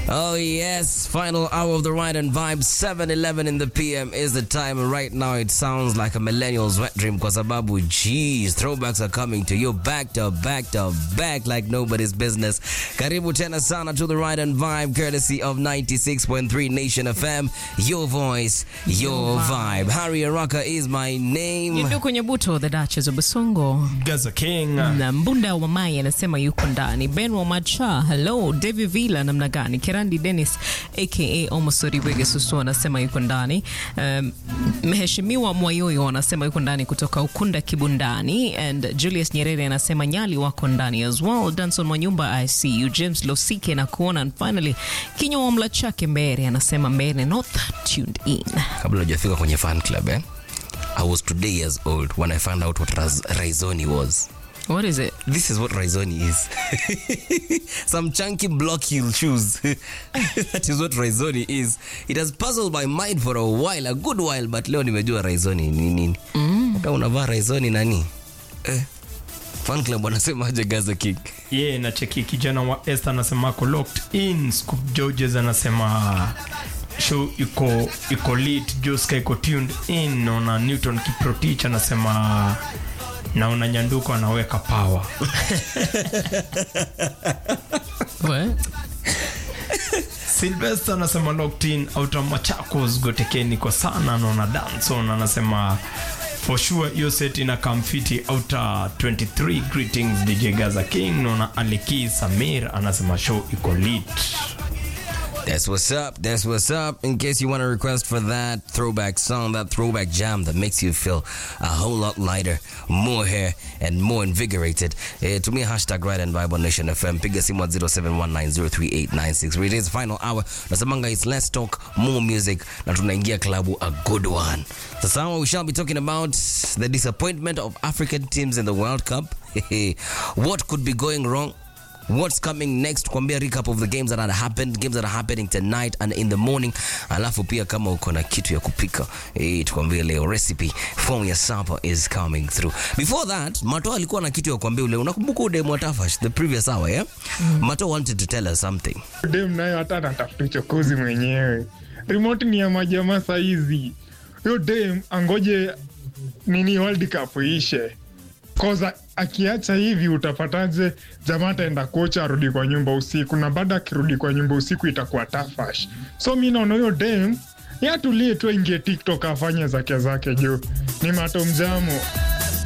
Oh yes, final hour of the Ride and Vibe, 7:11 in the PM is the time. Right now it sounds like a millennial's wet dream kwa sababu geez, throwbacks are coming to you back to back to back like nobody's business. Karibu tena sana to the Ride and Vibe courtesy of 96.3 Nation FM. Your voice, your vibe. Harry Araka is my name. Yunduku Nyabuto, the Duchess of Basongo. Gaza King. Na Mbunda wa Mai anasema yuko ndani. Ben wa Macha, hello. David Villa namna gani? Kerandi Dennis aka Omosori Wege Susu anasema yuko ndani. Mheshimiwa Mwayoyo anasema yuko ndani kutoka Ukunda Kibundani, and Julius Nyerere anasema Nyali wako ndani as well. Danson Mwanyumba I see you. James Losike na kuona, and finally Kinyo wa Mlachake Mbere anasema Mbere North tuned in. Kabla hujafika kwenye fan club I was 2 years old when I found out what Raizoni was. What is it? This is what Raizoni is. Some chunky block heel shoes. That is what Raizoni is. It has puzzled my mind for a while, a good while, but leo nimejua Raizoni ni nini. Kama unavaa Raizoni nani? Fan club wanasema aje Gaza King? Yeah, na cheki kijana wa Esther anasema ko locked in. Scoop Georges anasema show iko lit. Joska iko tuned in. Naona Newton Kiprotich anasema naona Nyanduko anaweka power. What? Sylvester anasema locked in. Outer Machakos gotekeni kwa sana. Naona Danson anasema for sure your set in a comfity. Outer 23 greetings DJ Gaza King. Naona Aleki Samir anasema show iko lit. That's what's up. That's what's up. In case you want to request for that throwback song, that throwback jam that makes you feel a whole lot lighter, more hair, and more invigorated, to me, hashtag Ride and Vibe on Nation FM. Piga simu at 0719038896. It is final hour. Nasamanga is Let's Talk More Music. Na tunaingia klabu a good one. This hour we shall be talking about the disappointment of African teams in the World Cup. What could be going wrong? What's coming next? Kuambia recap of the games that had happened, games that are happening tonight and in the morning. Alafu pia kama uko na kitu ya kupika, tukwambia leo recipe form ya supper is coming through. Before that, Mato alikuwa na kitu ya kuambia leo. Unakumbuka ule Mwatafash the previous hour, yeah? Mato wanted to tell us something. Dem nayo hata anatafuta uchokozi mwenyewe. Remote ni ya majamaa saizi. Yo dem angoje nini World Cup ishe. Koza akiacha hivi utapataje jamaa ataenda kocha arudi kwa nyumba usiku, na baada akirudi kwa nyumba usiku itakuwa tafash. So mimi naona huyo dem yatulie tu ingie TikTok afanye zake juu. Ni Mato Mjamo.